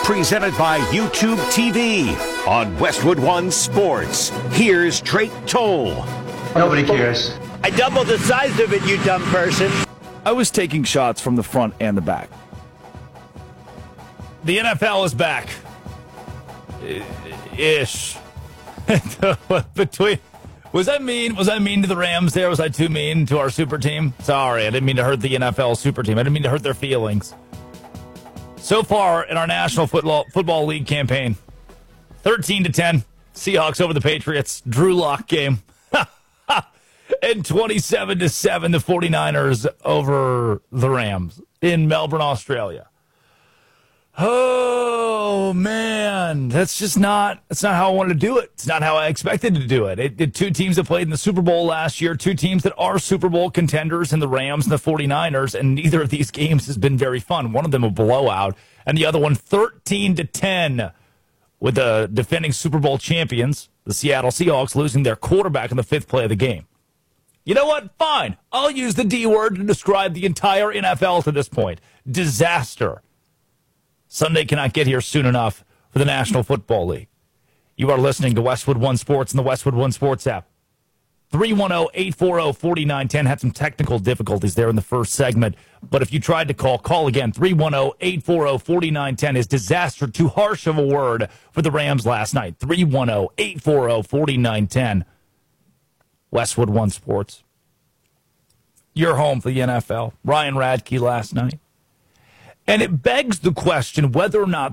Presented by YouTube TV on Westwood One Sports. Here's Drake Toll. Nobody cares. I doubled the size of it, you dumb person. I was taking shots from the front and the back. The NFL is back. Ish. Was I mean to the Rams there? Was I too mean to our super team? Sorry, I didn't mean to hurt the NFL super team. I didn't mean to hurt their feelings. So far in our National Football League campaign, 13-10, Seahawks over the Patriots. Drew Lock game. And 27-7, the 49ers over the Rams in Melbourne, Australia. Oh, man. That's not how I wanted to do it. It's not how I expected to do it. Two teams that played in the Super Bowl last year, two teams that are Super Bowl contenders in the Rams and the 49ers, and neither of these games has been very fun. One of them a blowout, and the other one 13-10 with the defending Super Bowl champions, the Seattle Seahawks, losing their quarterback in the fifth play of the game. You know what? Fine. I'll use the D word to describe the entire NFL to this point. Disaster. Sunday cannot get here soon enough for the National Football League. You are listening to Westwood One Sports and the Westwood One Sports app. 310-840-4910. Had some technical difficulties there in the first segment, but if you tried to call again. 310-840-4910. Is disaster too harsh of a word for the Rams last night? 310-840-4910. Westwood One Sports. Your home for the NFL. Ryan Radke last night. And it begs the question whether or not